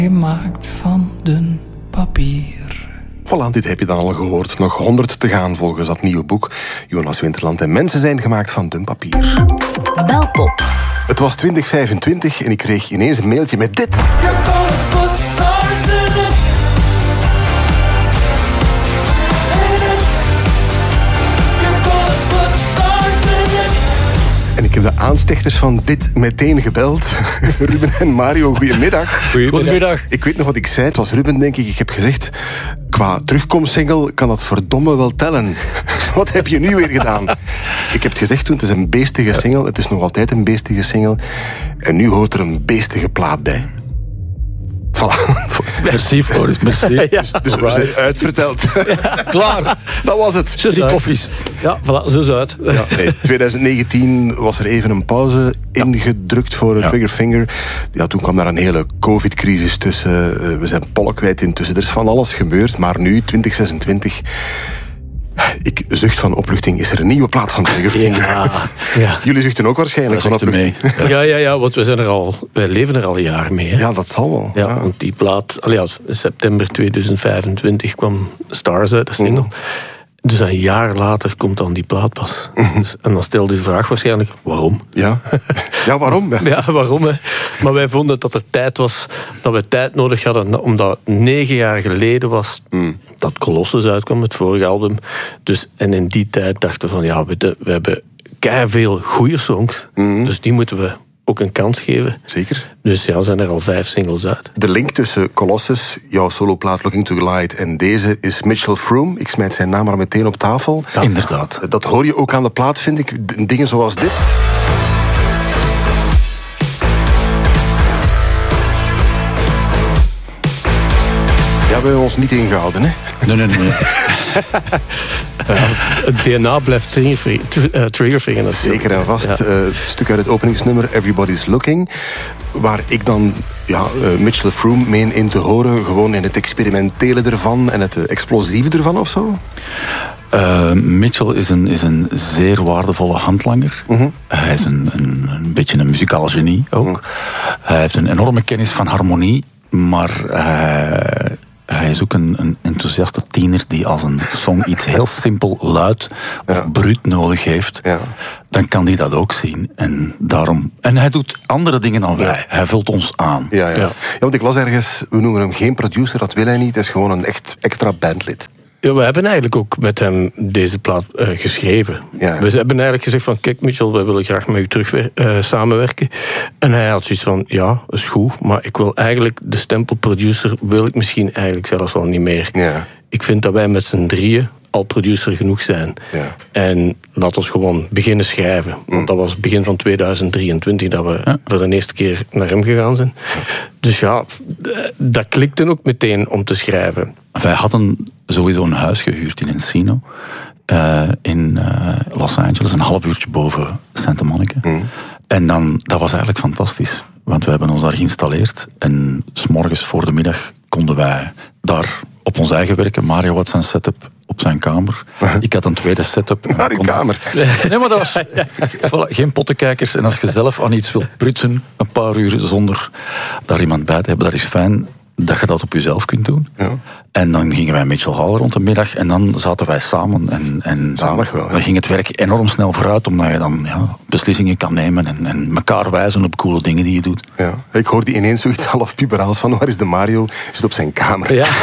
Gemaakt van dun papier. Voilà, dit heb je dan al gehoord. Nog 100 te gaan volgens dat nieuwe boek. Jonas Winterland en mensen zijn gemaakt van dun papier. Belpop. Het was 2025 en ik kreeg ineens een mailtje met dit. En ik heb de aanstichters van dit meteen gebeld. Ruben en Mario, goedemiddag. Goedemiddag. Ik weet nog wat ik zei. Het was Ruben, denk ik. Ik heb gezegd, qua terugkomstsingle kan dat verdomme wel tellen. Wat heb je nu weer gedaan? Ik heb het gezegd toen, het is een beestige single. Het is nog altijd een beestige single. En nu hoort er een beestige plaat bij. Voilà. Merci, Floris, merci. Ja. Dus we zijn uitverteld. Ja, klaar. Dat was het. 3 koffies. Ja, voilà, zo is het uit. Ja, nee, 2019 was er even een pauze ingedrukt voor Triggerfinger. Ja, toen kwam daar een hele covid-crisis tussen. We zijn polkwijd intussen. Er is van alles gebeurd. Maar nu, 2026... Ik zucht van opluchting. Is er een nieuwe plaat van Triggerfinger? Ja. Jullie zuchten ook waarschijnlijk van opluchting. Ja, want wij leven er al een jaar mee. Hè? Ja, dat zal wel. Ja, want die plaat... in september 2025 kwam Stars uit, de single. Dus een jaar later komt dan die plaat pas. Dus, en dan stelde de vraag waarschijnlijk, waarom? Ja, waarom? Ja, waarom? Hè? Maar wij vonden dat er tijd was, dat we tijd nodig hadden, omdat 9 jaar geleden was dat Colossus uitkwam, het vorige album. Dus, en in die tijd dachten we van, we hebben keiveel goede songs. Dus die moeten we ook een kans geven. Zeker. Dus zijn er al 5 singles uit. De link tussen Colossus, jouw soloplaat Looking to Glide, en deze is Mitchell Froom. Ik smijt zijn naam maar meteen op tafel. Ja, inderdaad. Dat hoor je ook aan de plaat, vind ik. Dingen zoals dit. Ja, we hebben ons niet ingehouden, hè? Nee. Het DNA blijft Triggerfinger. Zeker en vast. Ja. Het stuk uit het openingsnummer Everybody's Looking, waar ik dan Mitchell Froom meen in te horen, gewoon in het experimentele ervan en het explosieve ervan of zo? Mitchell is een zeer waardevolle handlanger. Hij is een beetje een muzikaal genie ook. Hij heeft een enorme kennis van harmonie, maar hij is ook een enthousiaste tiener die als een song iets heel simpel, luid of bruut nodig heeft. Ja. Dan kan hij dat ook zien. En hij doet andere dingen dan wij. Hij vult ons aan. Ja, want ik las ergens, we noemen hem geen producer, dat wil hij niet. Hij is gewoon een echt extra bandlid. Ja, we hebben eigenlijk ook met hem deze plaat geschreven. Ja. We hebben eigenlijk gezegd van, kijk Mitchell, we willen graag met u terug samenwerken. En hij had zoiets van, ja, is goed, maar ik wil eigenlijk de stempel producer wil ik misschien eigenlijk zelfs wel niet meer. Ja. Ik vind dat wij met z'n drieën al producer genoeg zijn. Ja. En laten we gewoon beginnen schrijven. Want dat was begin van 2023 dat we voor de eerste keer naar hem gegaan zijn. Dus dat klikte ook meteen om te schrijven. Wij hadden sowieso een huis gehuurd in Encino. In Los Angeles, een half uurtje boven Santa Monica. En dat was eigenlijk fantastisch. Want we hebben ons daar geïnstalleerd. En 's morgens voor de middag konden wij daar op ons eigen werken. Mario had zijn setup op zijn kamer. Ik had een tweede setup. Naar uw kamer? Nee, maar dat was voilà, geen pottenkijkers. En als je zelf aan iets wilt prutsen, een paar uur zonder daar iemand bij te hebben, dat is fijn dat je dat op jezelf kunt doen. Ja. En dan gingen wij Mitchell halen rond de middag en dan zaten wij samen. En dan ging het werk enorm snel vooruit, omdat je dan beslissingen kan nemen en elkaar wijzen op coole dingen die je doet. Ja. Ik hoorde ineens zoiets half puberaals van, waar is de Mario? Zit op zijn kamer. Ja.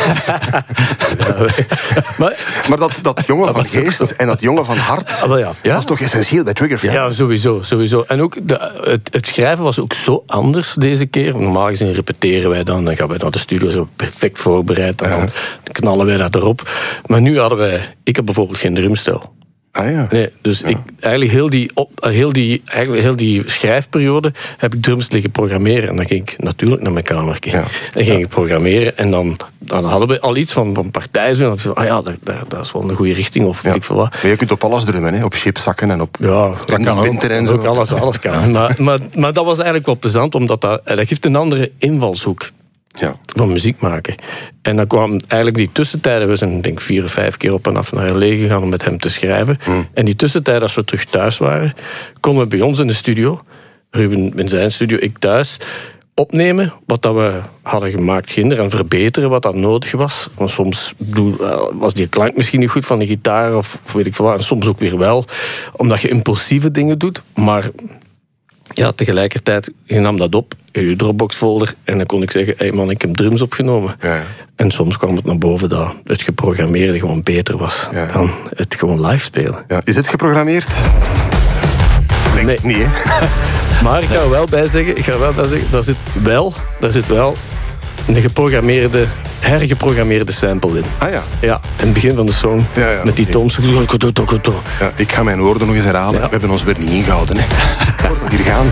Maar dat jongen van geest en dat jongen van hart, dat is toch essentieel bij Triggerfinger? Ja, sowieso. En ook het schrijven was ook zo anders deze keer. Normaal gezien repeteren wij dan gaan wij naar de studio zo perfect voorbereid. En dan knallen wij dat erop. Maar nu ik heb bijvoorbeeld geen drumstel. Nee, dus eigenlijk heel die schrijfperiode heb ik drums liggen programmeren. En dan ging ik natuurlijk naar mijn kamertje. Ja. Dan ging ik programmeren en dan hadden we al iets van partij. Dat is wel een goede richting of weet ik veel wat. Maar je kunt op alles drummen, hè? Op chipzakken en op winter en zo. Ook alles kan. Maar dat was eigenlijk wel plezant, omdat dat geeft een andere invalshoek. Ja. Van muziek maken. En dan kwam eigenlijk die tussentijden, we zijn denk ik 4 of 5 keer op en af naar L.A. gegaan om met hem te schrijven. En die tussentijden, als we terug thuis waren, konden we bij ons in de studio, Ruben in zijn studio, ik thuis, opnemen wat dat we hadden gemaakt, en verbeteren wat dat nodig was. Want soms was die klank misschien niet goed van de gitaar of weet ik veel wat. En soms ook weer wel, omdat je impulsieve dingen doet. Maar ja, tegelijkertijd, je nam dat op in je Dropbox-folder en dan kon ik zeggen, hey man, ik heb drums opgenomen. Ja. En soms kwam het naar boven dat het geprogrammeerde gewoon beter was dan het gewoon live spelen. Ja. Is het geprogrammeerd? Nee. Niet, hè? Maar ik ga er wel bij zeggen, daar zit wel een hergeprogrammeerde sample in. Ah ja. Ja, in het begin van de song, met die toons. Ja, ik ga mijn woorden nog eens herhalen. Ja. We hebben ons weer niet ingehouden. Hè. Hoort dat hier gaan?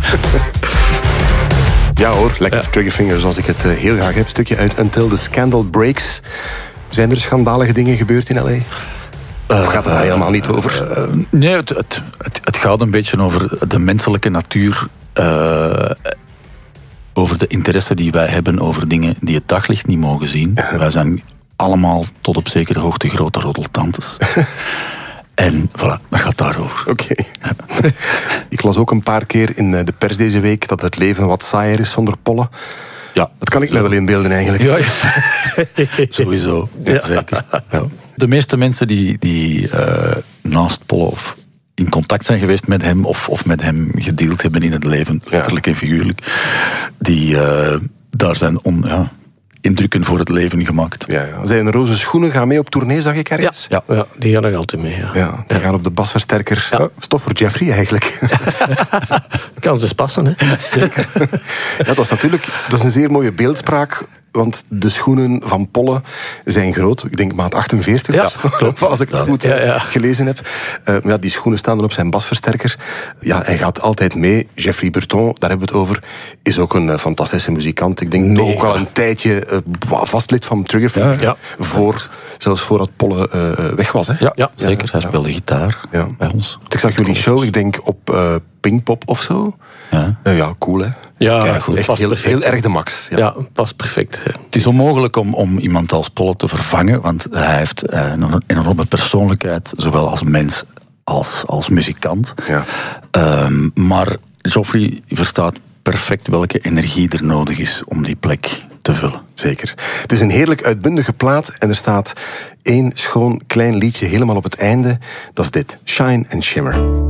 Ja hoor, lekker Triggerfinger zoals ik het heel graag heb. Stukje uit Until the Scandal Breaks. Zijn er schandalige dingen gebeurd in L.A.? Of gaat het daar helemaal niet over? Nee, het gaat een beetje over de menselijke natuur. Over de interesse die wij hebben over dingen die het daglicht niet mogen zien. Wij zijn allemaal tot op zekere hoogte grote roddeltantes. En voilà, dat gaat daarover. Oké. Ik las ook een paar keer in de pers deze week dat het leven wat saaier is zonder pollen. Ja. Dat kan ik me wel inbeelden eigenlijk. Ja. Sowieso, zeker. Ja. De meeste mensen die naast Pollof in contact zijn geweest met hem of met hem gedeeld hebben in het leven, letterlijk en figuurlijk, die daar zijn indrukken voor het leven gemaakt. Ja. Zijn roze schoenen gaan mee op tournee, zag ik ergens? Ja, die gaan nog altijd mee. Ja. Die gaan op de basversterker. Ja. Stof voor Jeffrey eigenlijk. Kan ze passen, hè? Zeker. Ja, dat is een zeer mooie beeldspraak. Want de schoenen van Polle zijn groot. Ik denk maat 48. Ja, klopt. Als ik het goed gelezen heb. Maar die schoenen staan dan op zijn basversterker. Ja, hij gaat altijd mee. Jeffrey Burton, daar hebben we het over, is ook een fantastische muzikant. Ik denk ook al een tijdje vastlid van Triggerfinger. Ja. Zelfs voordat Polle weg was. Hè? Ja, zeker. Hij speelde gitaar bij ons. Ik zag jullie show, ik denk op Pinkpop of zo. Ja, cool hè. Ja, goed. Echt heel erg de max. Ja, past perfect. Ja. Het is onmogelijk om iemand als Polle te vervangen, want hij heeft een enorme persoonlijkheid, zowel als mens als muzikant. Ja. Maar Geoffrey verstaat perfect welke energie er nodig is om die plek te vullen. Zeker. Het is een heerlijk uitbundige plaat en er staat één schoon klein liedje helemaal op het einde. Dat is dit, Shine and Shimmer.